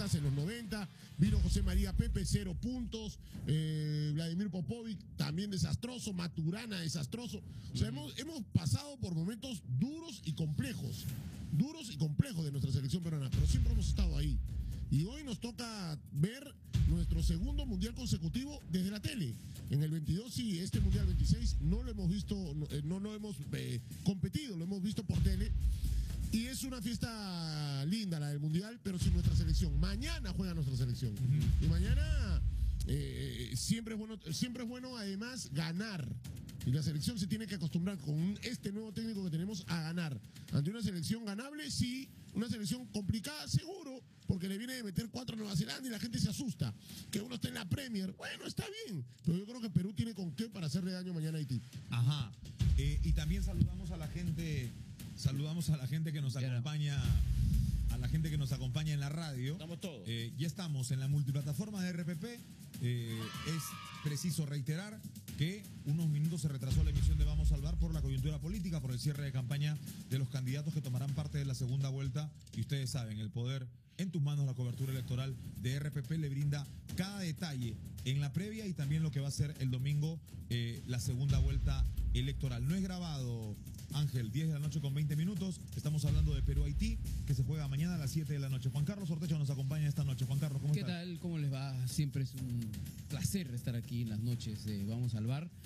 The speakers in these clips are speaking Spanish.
en los 90, vino José María Pepe, 0 puntos, Vladimir Popovic, también desastroso, Maturana, desastroso. O sea, hemos pasado por momentos duros y complejos de nuestra selección peruana, pero siempre hemos estado ahí. Y hoy nos toca ver nuestro segundo mundial consecutivo desde la tele. En el 22 y este mundial 26 no lo hemos visto, no lo hemos competido, lo hemos visto por tele. Y es una fiesta linda la del mundial, pero sin nuestra selección. Mañana juega nuestra selección. Y mañana siempre es bueno además ganar. Y la selección se tiene que acostumbrar con este nuevo técnico que tenemos a ganar. Ante una selección ganable, sí. Una selección complicada, seguro, porque le viene de meter 4 a Nueva Zelanda y la gente se asusta. Que uno está en la Premier, bueno, está bien. Pero yo creo que Perú tiene con qué para hacerle daño mañana a Haití. Ajá. Y también saludamos a la gente que nos acompaña. A la gente que nos acompaña en la radio. Estamos todos. Ya estamos en la multiplataforma de RPP. Es preciso reiterar que unos minutos se retrasó la emisión de Vamos al Bar por la coyuntura política, por el cierre de campaña de los candidatos que tomarán parte de la segunda vuelta. Y ustedes saben, el poder en tus manos, la cobertura electoral de RPP le brinda cada detalle en la previa y también lo que va a ser el domingo la segunda vuelta electoral. No es grabado, Ángel, 10 de la noche con 20 minutos. Estamos hablando de Perú-Haití, que se juega mañana a las 7 de la noche. Juan Carlos Ortecho nos acompaña esta noche. Juan Carlos, ¿cómo estás? ¿Qué tal? ¿Cómo les va? Siempre es un placer estar aquí en las noches de Vamos al Bar.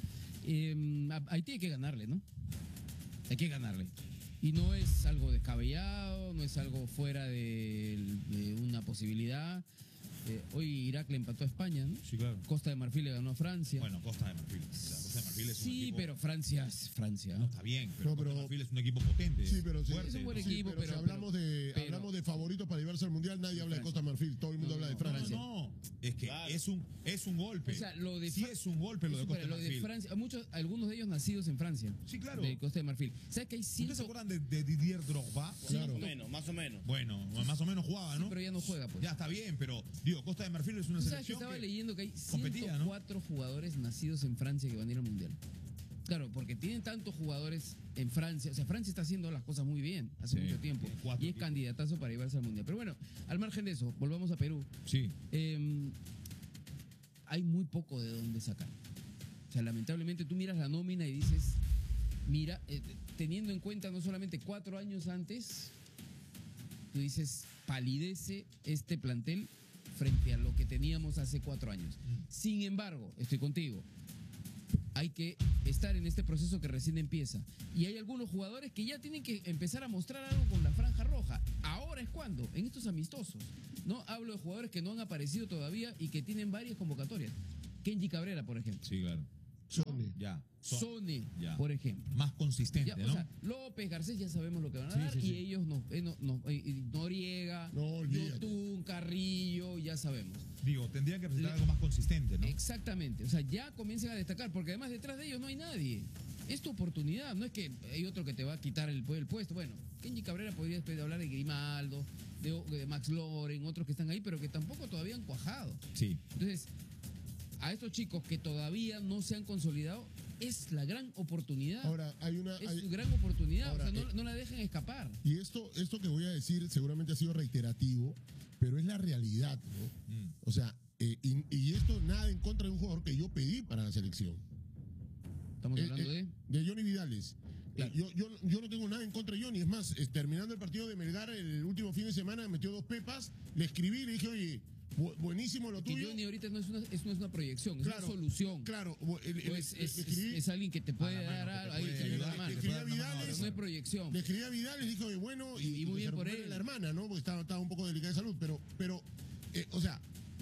A Haití hay que ganarle, ¿no? Hay que ganarle. Y no es algo descabellado, no es algo fuera de una posibilidad. Hoy Irak le empató a España, ¿no? Sí, claro. Costa de Marfil le ganó a Francia. Bueno, Costa de Marfil. O sea, Costa de Marfil es un sí, equipo... pero Francia es Francia. No, está bien, pero, No, pero- Costa de Marfil es un equipo potente. Sí, pero sí. fuerte. Es un buen Sí, equipo, pero si pero- hablamos de favoritos para llevarse al mundial, nadie habla de Costa Marfil, todo el mundo habla de Francia. No, es que Claro. es un golpe. O sea, lo de sí es un golpe lo de Costa de lo de Marfil. Francia, algunos de ellos nacidos en Francia. Sí, claro. De Costa de Marfil. ¿Sabes que hay ¿Ustedes se 100? acuerdan de Didier Drogba? Claro. Más o menos. Bueno, más o menos jugaba, Sí, ¿no? pero ya no juega, pues. Ya está bien, pero digo, Costa de Marfil es una ¿Tú sabes que selección estaba que leyendo que hay competía, ¿no? 104 jugadores nacidos en Francia que van a ir al Mundial? Claro, porque tienen tantos jugadores en Francia. O sea, Francia está haciendo las cosas muy bien hace Sí, mucho tiempo. tiene 4 Y es equipos. candidatazo para llevarse al Mundial. Pero bueno, al margen de eso, volvamos a Perú. Sí. Hay muy poco de dónde sacar. O sea, lamentablemente tú miras la nómina y dices, mira, teniendo en cuenta no solamente 4 años antes, tú dices, palidece este plantel frente a lo que teníamos hace 4 años. Sin embargo, estoy contigo, hay que estar en este proceso que recién empieza. Y hay algunos jugadores que ya tienen que empezar a mostrar algo con la franja roja. Ahora es cuando, en estos amistosos. No hablo de jugadores que no han aparecido todavía y que tienen varias convocatorias. Kenji Cabrera, por ejemplo. Sí, claro. Sony. Ya. Sone, Ya. por ejemplo. Más consistente, Ya, ¿no? o sea, López, Garcés ya sabemos lo que van a Sí, dar sí, y sí. ellos Noriega, No, olvídate. Yotun, Carrillo, ya sabemos. Digo, tendría que presentar Le- algo más consistente, ¿no? Exactamente, o sea, ya comiencen a destacar porque además detrás de ellos no hay nadie. Es tu oportunidad, no es que hay otro que te va a quitar el puesto. Bueno, Kenji Cabrera podría después hablar de Grimaldo, de Max Loren, otros que están ahí, pero que tampoco todavía han cuajado. Sí. Entonces, a estos chicos que todavía no se han consolidado, es la gran oportunidad. Ahora, Es su gran oportunidad, Ahora, o sea, no la dejen escapar. y esto que voy a decir seguramente ha sido reiterativo, pero es la realidad, ¿no? O sea, y esto nada en contra de un jugador que yo pedí para la selección. Estamos hablando de Johnny Vidales. Claro. Yo no tengo nada en contra de Johnny. Es más, terminando el partido de Melgar el último fin de semana, metió 2 pepas, le escribí y le dije, oye, buenísimo lo que tuyo. Johnny ahorita no es una proyección, es Claro, una solución. Claro, Es alguien que te puede dar algo, que te puede ayudar, mano. que le te escribí puede a dar una mano Vidales, Pero no es proyección. le escribí a Vidales, dijo, oye, bueno, Y muy bien se por recupere él. la hermana, ¿no? Porque estaba un poco delicada de salud, pero o sea,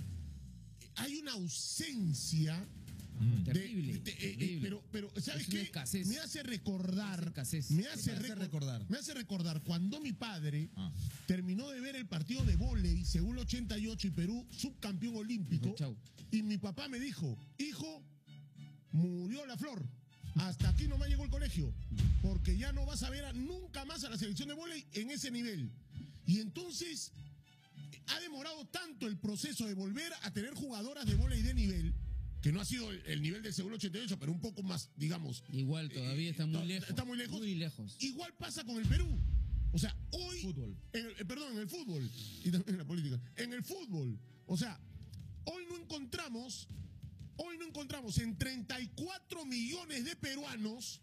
hay una ausencia Terrible, terrible. pero ¿sabes Es una qué? escasez. Me hace recordar, Es escasez. me hace ¿Qué te hace recordar? me hace recordar cuando mi padre Ah. terminó de ver el partido de vóley Seúl 88 y Perú subcampeón olímpico, Dijo, chau. y mi papá me dijo, hijo, murió la flor. Hasta aquí nomás llegó el colegio, porque ya no vas a ver nunca más a la selección de vóley en ese nivel. Y entonces ha demorado tanto el proceso de volver a tener jugadoras de vóley de nivel, que no ha sido el nivel del Seúl 88, pero un poco más, digamos. Igual todavía está muy lejos. Está muy lejos. Muy lejos. Igual pasa con el Perú. O sea, hoy fútbol. Perdón, en el fútbol y también en la política. En el fútbol. O sea, hoy no encontramos en 34 millones de peruanos,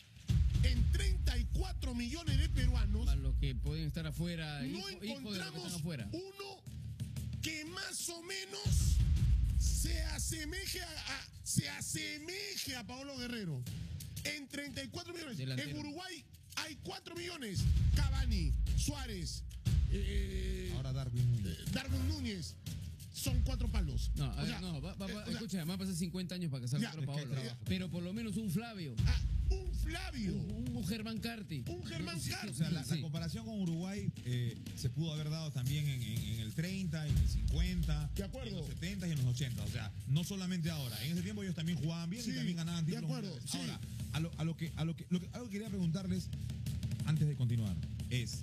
Más los que pueden estar afuera, no hijos de los que encontramos están afuera. uno que más o menos se asemeje a Paolo Guerrero. En 34 millones. Delantero. En Uruguay hay 4 millones. Cavani, Suárez, Ahora Darwin Núñez. Darwin Núñez. Son 4 palos. No, a O ver, sea, no, o sea, escucha, va a pasar 50 años para que salga Ya, otro es que Paolo. trabajo. Pero por lo menos un Flavio, un Flavio, un Germán Carti. un Germán Carti. O sea, la Sí. comparación con Uruguay se pudo haber dado también en el 30, en el 50, De acuerdo. en los 70 y en los 80. O sea, no solamente ahora. En ese tiempo ellos también jugaban bien Sí, y también ganaban de títulos. acuerdo, sí. Ahora, algo que quería preguntarles antes de continuar es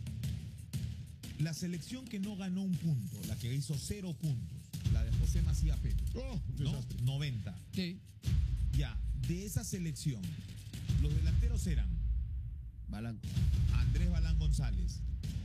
la selección que no ganó un punto, la que hizo 0 puntos, la de José Macías Pérez, Oh, ¿no? desastre. 90. Sí, Ya, de esa selección, los delanteros eran Balán. Andrés Balán González.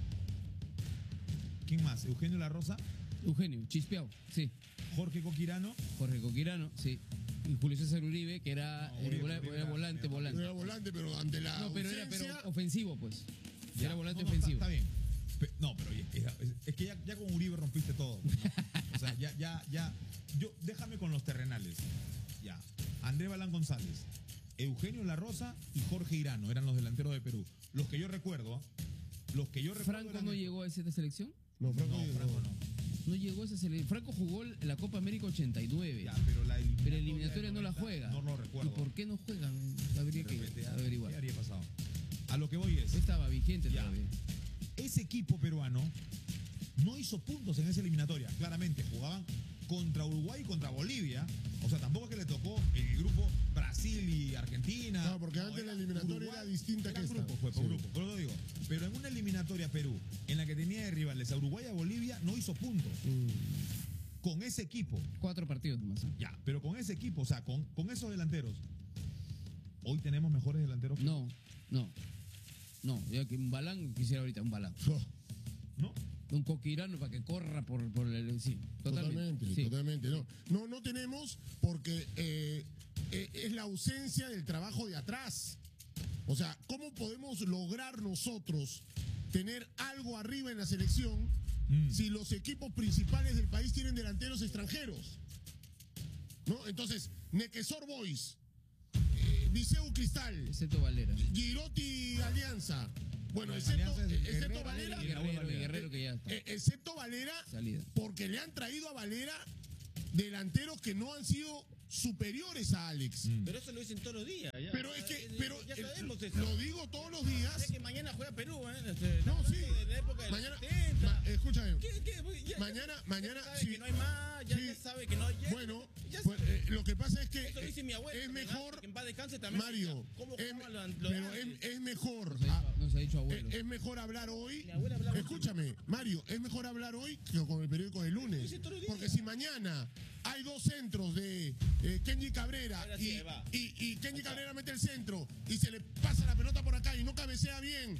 ¿Quién más? Eugenio La Rosa, Eugenio, Chispeao, sí. Jorge Coquirano, Jorge Coquirano, sí. Y Julio César Uribe, que era, No, Uribe era volante. Era volante, pero ante la No, pero era ausencia, ofensivo, pues. ya. Era volante No, ofensivo. Está bien. No, pero es que ya con Uribe rompiste todo. ¿No? O sea, ya. Déjame con los terrenales. Ya. Andrés Balán González, Eugenio La Rosa y Jorge Irano eran los delanteros de Perú. Los que yo recuerdo. ¿Franco eran no estos. llegó a esa selección? No, Franco, No, Franco no. No llegó a esa selección. Franco jugó la Copa América 89. Ya, pero la Pero eliminatoria no la 90, juega. No lo recuerdo. ¿Y por qué no juega? Habría De que repente, averiguar. ¿qué habría pasado? A lo que voy es. Estaba vigente Ya. todavía. Ese equipo peruano no hizo puntos en esa eliminatoria. Claramente jugaban contra Uruguay y contra Bolivia. O sea, tampoco es que le tocó el grupo Brasil y Argentina. No, porque antes la eliminatoria era distinta que esta. Grupo, fue por Sí. grupo, por eso lo digo. Pero en una eliminatoria Perú, en la que tenía de rivales a Uruguay y a Bolivia, no hizo puntos. Con ese equipo. 4 partidos más. Ya, pero con ese equipo, o sea, con esos delanteros. Hoy tenemos mejores delanteros que No. Ya que un Balán, quisiera ahorita un Balán. Oh, ¿no? Un Coquirano para que corra por el. Sí, totalmente. Sí. totalmente. No tenemos porque es la ausencia del trabajo de atrás. O sea, ¿cómo podemos lograr nosotros tener algo arriba en la selección si los equipos principales del país tienen delanteros extranjeros? ¿No? Entonces, Nequesor Boys, Viseu Cristal, Excepto Valera. Girotti Alianza. Bueno, Alianza es excepto Guerrero, Valera. Guerrero que ya está. Excepto Valera, Salida. porque le han traído a Valera delanteros que no han sido superiores a Alex. Pero eso lo dicen todos los días. Ya. Pero es que, Ya sabemos eso. lo digo todos los días. Es que mañana juega Perú, ¿eh? No, sí. De la época de los Mañana, 70. escúchame. Ya Mañana, sabe sí. que no hay más, ya, Sí. ya sabe que no hay. Bueno, ya pues, lo que pasa es que eso lo dice mi abuelo. es también, mejor, que en paz descanse también. Mario, ¿Cómo es, jugaban los pero antes? es mejor. Nos ha dicho abuelo. Es mejor hablar hoy. Mi abuela hablaba Escúchame, Mario, es mejor hablar hoy que con el periódico del lunes. dice todos los días. Porque si mañana hay 2 centros de Kenji Cabrera Ahora sí, va. y Kenji Cabrera mete el centro y se le pasa la pelota por acá y no cabecea bien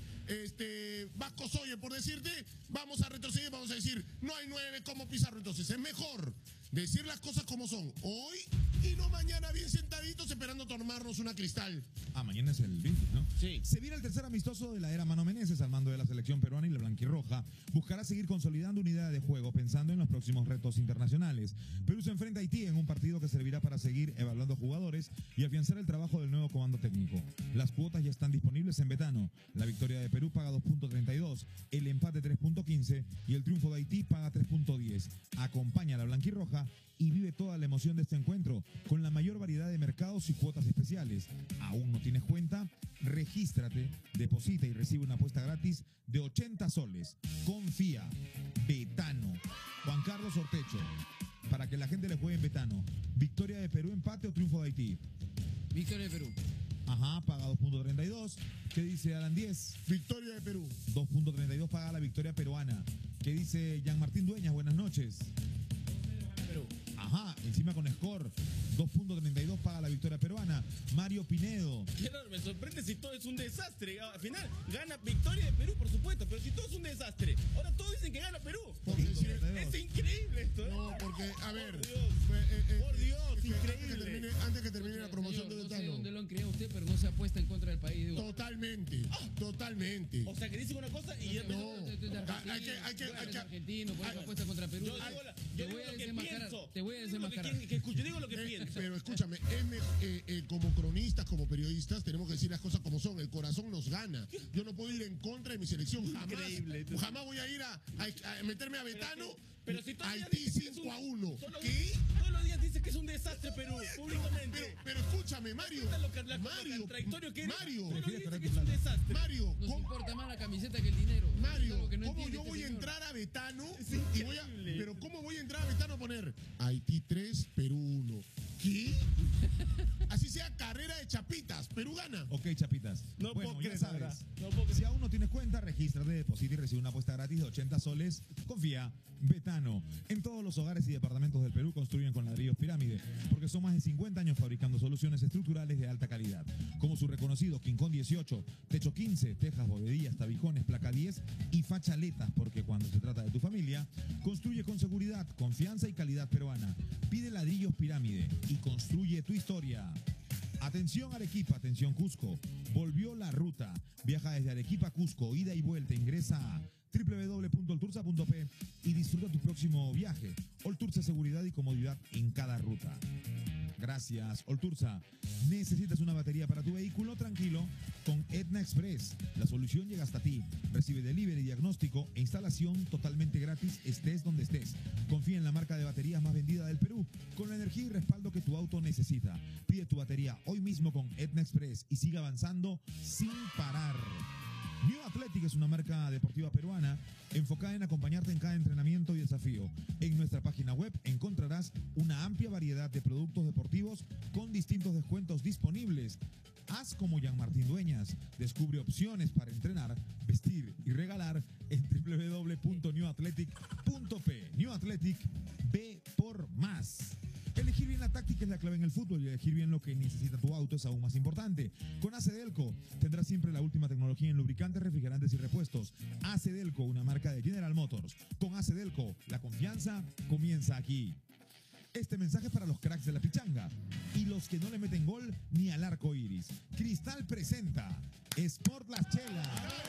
Vasco Soye, por decirte, vamos a retroceder, vamos a decir, no hay 9 como Pizarro. Entonces es mejor decir las cosas como son hoy y no mañana bien sentaditos esperando tomarnos una Cristal. Mañana es el 20, ¿no? Sí. Se viene el tercer amistoso de la era Mano Meneses al mando de la selección peruana y la blanquirroja. Buscará seguir consolidando unidad de juego pensando en los próximos retos internacionales. Perú se enfrenta a Haití en un partido que servirá para seguir evaluando jugadores y afianzar el trabajo del nuevo comando técnico. Las cuotas ya están disponibles en Betano. La victoria de Perú paga 2.32, el empate 3.15 y el triunfo de Haití paga 3.10. Acompaña a la blanquirroja y vive toda la emoción de este encuentro con la mayor variedad de mercados y cuotas especiales. ¿Aún no tienes cuenta? Regístrate, deposita y recibe una apuesta gratis de 80 soles. Confía. Betano. Juan Carlos Ortecho. Para que la gente le juegue en Betano. Victoria de Perú, empate o triunfo de Haití. Victoria de Perú. Ajá, paga 2.32. ¿Qué dice Alan 10? Victoria de Perú. 2.32 paga la victoria peruana. ¿Qué dice Jean Martín Dueñas? Buenas noches. Perú. Ajá, encima con score. 2.32 paga la victoria peruana. Mario Pinedo. Qué raro, me sorprende si todo es un desastre. Al final, gana victoria de Perú, por supuesto, pero si todo es un desastre. Ahora todos dicen que gana Perú. Porque si- Es increíble esto, ¿eh? No, porque, a ver. Por Dios. Por Dios, increíble. Antes que termine la promoción Señor, de no sé Betano. dónde lo han creado usted, pero no se apuesta en contra del país. Digo. Totalmente, totalmente. O sea, que dicen una cosa y No. Usted es argentino, Hay que- tú eres argentino, por eso apuesta contra Perú. Yo digo, Te yo voy digo a lo que desenmascarar. pienso. Te voy a Yo digo lo que desenmascarar. que escucho, digo lo que pienso. Pero escúchame, como cronistas, como periodistas, tenemos que decir las cosas como son. El corazón nos gana. Yo no puedo ir en contra de mi selección. Jamás. Increíble. Jamás voy a ir a meterme a Betano. Pero si todos los días Haití dices que es 5-1. Todos los- ¿Qué? Todos los días dices que es un desastre Perú, públicamente. Pero escúchame, Mario. Fíjate lo Mario. contradictorio que eres. Mario. Todos los días dices que es un desastre. Mario. Nos ¿Cómo? importa más la camiseta que el dinero. Mario, Es algo que no ¿cómo entiende yo este voy a señor. entrar a Betano? increíble. Pero ¿cómo voy a entrar a Betano a poner Haití 3, Perú 1? ¿Qué? Así sea carrera de chapitas, Perú gana. Ok, chapitas. No bueno, puedo ya creer, sabes. la verdad. No puedo creer. Si aún no tienes cuenta, regístrate, deposita y recibe una apuesta gratis de 80 soles. Confía, Betano. En todos los hogares y departamentos del Perú construyen con ladrillos pirámide, porque son más de 50 años fabricando soluciones estructurales de alta calidad, como su reconocido Quincón 18, techo 15, tejas, bovedillas, tabijones, placa 10 y fachaletas, porque cuando se trata de tu familia, construye con seguridad, confianza y calidad peruana. Pide ladrillos pirámide y construye tu historia. Atención Arequipa, atención Cusco. Volvió la ruta. Viaja desde Arequipa a Cusco, ida y vuelta. Ingresa a www.oltursa.p y disfruta tu próximo viaje. Oltursa, seguridad y comodidad en cada ruta. Gracias, Oltursa. ¿Necesitas una batería para tu vehículo? Tranquilo, con Etna Express. La solución llega hasta ti. Recibe delivery, diagnóstico e instalación totalmente gratis, estés donde estés. Confía en la marca de baterías más vendida del Perú, con la energía y respaldo que tu auto necesita. Pide tu batería hoy mismo con Etna Express y sigue avanzando sin parar. New Athletic es una marca deportiva peruana enfocada en acompañarte en cada entrenamiento y desafío. En nuestra página web encontrarás una amplia variedad de productos deportivos con distintos descuentos disponibles. Haz como Jean Martín Dueñas. Descubre opciones para entrenar, vestir y regalar en www.newathletic.p. New Athletic, ve por más. Elegir bien la táctica es la clave en el fútbol y elegir bien lo que necesita tu auto es aún más importante. Con ACDelco tendrás siempre la última tecnología en lubricantes, refrigerantes y repuestos. ACDelco, una marca de General Motors. Con ACDelco, la confianza comienza aquí. Este mensaje es para los cracks de la pichanga y los que no le meten gol ni al arco iris. Cristal presenta Sport Las Chelas.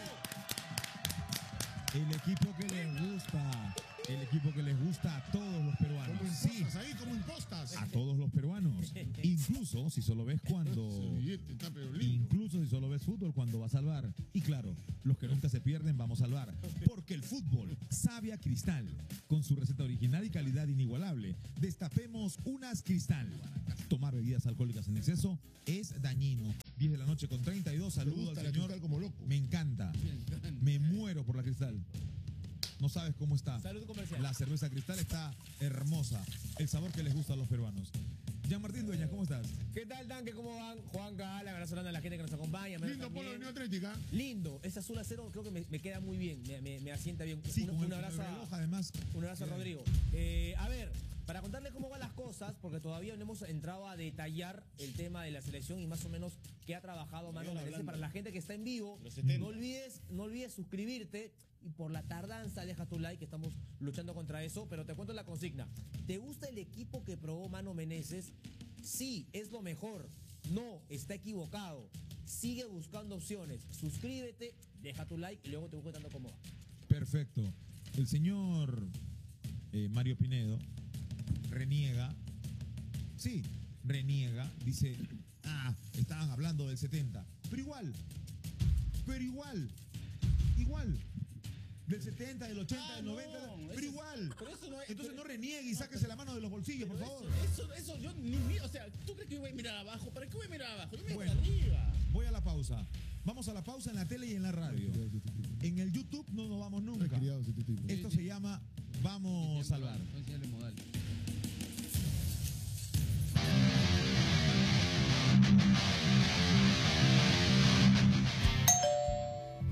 El equipo que les gusta. El equipo que les gusta a todos los peruanos. Como Sí, impostas ahí, como impostas. a todos los peruanos. Incluso si solo ves cuando... Ese billete está pero lindo. Incluso si solo ves fútbol cuando va a salvar. Y claro, los que nunca se pierden vamos a salvar. Porque el fútbol sabe a Cristal. Con su receta original y calidad inigualable. Destapemos unas Cristal. Tomar bebidas alcohólicas en exceso es dañino. 10 de la noche con 32. Me Saludo gusta al la señor. Cristal como loco. Me encanta. Me muero por la Cristal. No sabes cómo está. Salud comercial. La cerveza Cristal está hermosa. El sabor que les gusta a los peruanos. Jean Martín Dueñas, ¿cómo estás? ¿Qué tal, Tanque? ¿Cómo van? Juan Gala, abrazo grande a la gente que nos acompaña. Mero Lindo polo de también. Unión Atlética. Lindo, ese azul acero creo que me queda muy bien, me asienta bien. Sí, con un el abrazo, reloj, además. un abrazo a Rodrigo. A ver, para contarles cómo van las cosas, porque todavía no hemos entrado a detallar el tema de la selección y más o menos qué ha trabajado Mano Menezes. Para la gente que está en vivo, Los 70. no olvides suscribirte. Y por la tardanza, deja tu like, que estamos luchando contra eso. Pero te cuento la consigna. ¿Te gusta el equipo que probó Mano Menezes? Sí, es lo mejor. No, está equivocado. Sigue buscando opciones. Suscríbete, deja tu like y luego te voy contando cómo va. Perfecto. El señor Mario Pinedo reniega. Sí, reniega. Dice, estaban hablando del 70. Pero igual. Del 70, del 80, del 90, no, pero eso- igual. pero eso no es- Entonces pero- no reniegue y sáquese la mano de los bolsillos, por favor. Eso, yo ni miro. O sea, ¿tú crees que yo voy a mirar abajo? ¿Para qué voy a mirar abajo? Yo miro Bueno. para arriba. Voy a la pausa. Vamos a la pausa en la tele y en la radio. En el YouTube no nos vamos nunca. Criado ese tipo. Esto se llama Vamos a salvar. Son señales modales.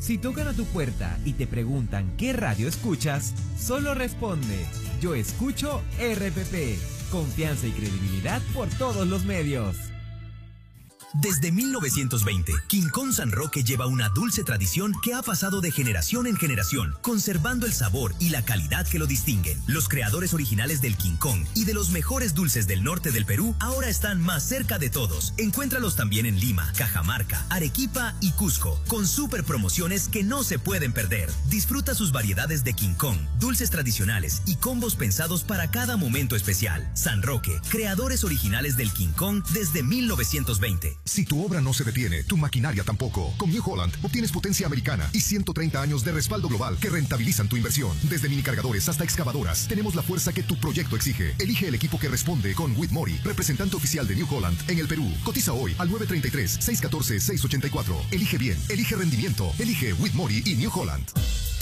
Si tocan a tu puerta y te preguntan qué radio escuchas, solo responde: yo escucho RPP. Confianza y credibilidad por todos los medios. Desde 1920, Quincón San Roque lleva una dulce tradición que ha pasado de generación en generación, conservando el sabor y la calidad que lo distinguen. Los creadores originales del Quincón y de los mejores dulces del norte del Perú ahora están más cerca de todos. Encuéntralos también en Lima, Cajamarca, Arequipa y Cusco, con super promociones que no se pueden perder. Disfruta sus variedades de Quincón, dulces tradicionales y combos pensados para cada momento especial. San Roque, creadores originales del Quincón desde 1920. Si tu obra no se detiene, tu maquinaria tampoco. Con New Holland obtienes potencia americana y 130 años de respaldo global que rentabilizan tu inversión. Desde minicargadores hasta excavadoras, tenemos la fuerza que tu proyecto exige. Elige el equipo que responde con Whitmore, representante oficial de New Holland en el Perú. Cotiza hoy al 933-614-684. Elige bien, elige rendimiento, elige Whitmore y New Holland.